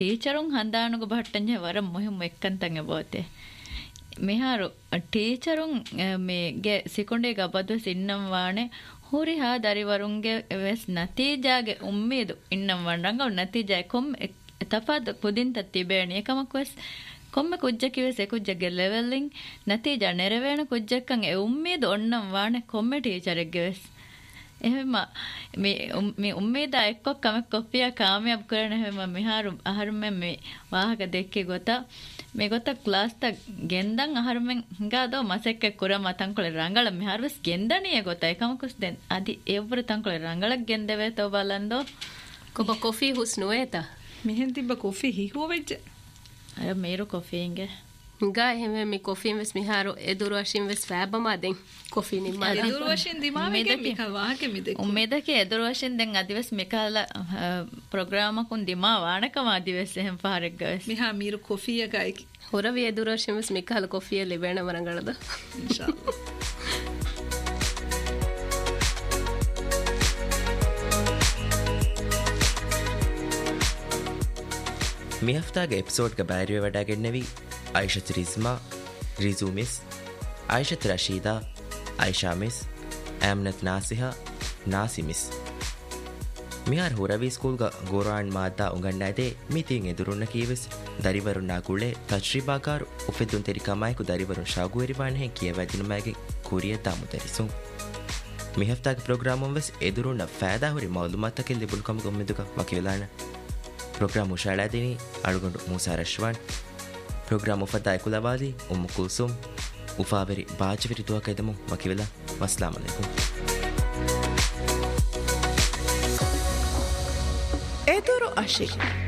ಟೀಚರುಂ ಹಂದಾನುಗ ಬಹಟ್ಟಂಜೆ ವರ ಮುಹಿಮ್ ಎಕ್ಕಂತಂಗೆ ಬೋತೆ ಮಿಹಾರು ಟೀಚರುಂ ಮೇಗೆ ಸಿಕೊಂಡೆಗ ಬದುಸ್ ಇನ್ನಂ ವಾಣೆ ಹುರಿ ಹಾ ದರಿವರುಂಗೆ ವೆಸ್ ನತೀಜಾಗೆ ಉಮ್ಮೀದು ಇನ್ನಂ ವಂಡಂಗ ನತೀಜಾಗೆ ಕೊಮ್ಮೆ ತಫಾದ್ ಕುದಿಂತ ತಿಬೇಣಿ ಏಕಮಕ್ ವೆಸ್ ಕೊಮ್ಮೆ ಕುಜ್ಜಕಿ ವೆಸ್ ಕುಜ್ಜಗೆ ಲೆವೆಲ್ಲಿಂಗ್ ನತೀಜಾ ನೆರವೇಣ ಕುಜ್ಜಕ್ಕಂಗೆ ಉಮ್ಮೀದು ಒಣ್ಣಂ ವಾಣೆ ಕೊಮ್ಮೆ ಟೀಚರಿಗೆ ವೆಸ್ එහෙම මේ උම්මේද එක්ක කම කොපිය කාමයාබ් කරන එහෙම මිහාරු අහරුමෙන් මේ වාහක දෙකේ ගොත මේ ගොත ක්ලාස් ත ගෙන්දන් අහරුමෙන් හංගාදෝ මසෙක්ක කුර මතන් කොල රංගල මිහාරුස් ගෙන්දනිය ගොත එකම කුස් දෙන් අදි ඒවර තන් කොල රංගලක් ගෙන්දවේ තෝ බලන්දෝ කොබ කොෆි හුස් නොේතා මිහෙන් තිබ්බ කොෆි හිහුව වෙච්ච අය මේරු කොෆිංගේ ගා එහෙම මේ කොෆින් වෙස් මිහාරු එදුරු වශයෙන් වෙස් ෆෑබමාදෙන් කොෆි නිම්මා එදුරු වශයෙන් දිමාවෙක මික වාහක මිදෙක උම්මේදකේ එදුරු වශයෙන් දැන් අදිවස් මිකාලා ප්‍රෝග්‍රෑමකුන් දිමා වාණකම අදිවස් එහෙම පාරක් ගස් මිහා මීරු කොෆි එකයි හොරවි එදුරු වශයෙන් වෙස් මිකාලා කොෆිය ලෙබෙන වරංගලද ඉන්ෂාල්ලා මේ හෆ්තාගේ එපිසෝඩ් එක බෑරිය වඩාගෙන්නවි आयशत रिज़मा रिज़ू मिस आयशत रशीदा आयशा मिस एमनत नासिहा नासी मिस मिहार होरवी स्कूल गा गोरान मादा उंगन्नादे मीटिंग एदुरुन्न कीविस दरिवरुन्ना कुळे तज्रिबाकार उफेदुन तेरिकमाय कु दरिवरुन शागुवेरिवान हे कियवदिनुमागे कुरिय दामुदरिसुं මේ හෆ්තාගේ ප්‍රෝග්‍රෑම් වස් එදුරුන්න ෆෑදා හොරි මවුලුමත්තක ලිබුල්කම ගොම්මෙදුක වකිවලාන ප්‍රෝග්‍රෑම් උෂාලාදිනි අලුගොඬු මූසා රශ්වන් ಪ್ರೋಗ್ರಾಮ್ ಉಫದ್ದಾಯ ಕುಲವಾದಿ ಉಮ್ಮು ಕುಲ್ಸುಮ್ ಉಫಾವೆರಿ ಬಾಜವಿರಿ ದುವಾ ಕೈದಮು ವಕಿವಿಲ ವಸ್ಲಾಮ್ ಅಲೈಕುಂ ಎದುರು ಅಶಿ